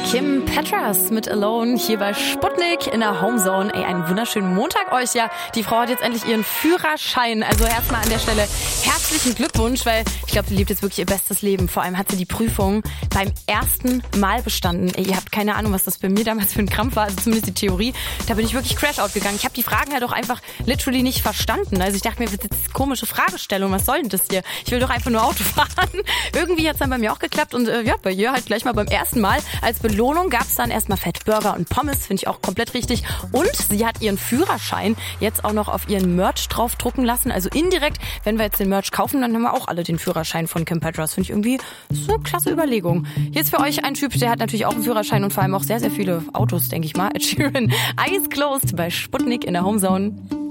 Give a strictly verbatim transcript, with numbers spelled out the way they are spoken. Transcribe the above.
Kim Petras mit Alone hier bei Sputnik in der Homezone. Ey, einen wunderschönen Montag euch ja. Die Frau hat jetzt endlich ihren Führerschein. Also erstmal an der Stelle herzlichen Glückwunsch, weil ich glaube, sie lebt jetzt wirklich ihr bestes Leben. Vor allem hat sie die Prüfung beim ersten Mal bestanden. Ey, ihr habt keine Ahnung, was das bei mir damals für ein Krampf war, also zumindest die Theorie. Da bin ich wirklich Crash-Out gegangen. Ich habe die Fragen halt auch einfach literally nicht verstanden. Also ich dachte mir, das ist jetzt komische Fragestellung, was soll denn das hier? Ich will doch einfach nur Auto fahren. Irgendwie hat es dann bei mir auch geklappt und äh, ja, bei ihr halt gleich mal beim ersten Mal. Als Belohnung gab es dann erstmal Fettburger und Pommes, finde ich auch komplett richtig. Und sie hat ihren Führerschein jetzt auch noch auf ihren Merch draufdrucken lassen. Also indirekt, wenn wir jetzt den Merch kaufen, dann haben wir auch alle den Führerschein von Kim Petras. Finde ich irgendwie so eine klasse Überlegung. Jetzt für euch ein Typ, der hat natürlich auch einen Führerschein und vor allem auch sehr, sehr viele Autos, denke ich mal. Ed Sheeran, Eyes Closed bei Sputnik in der Homezone.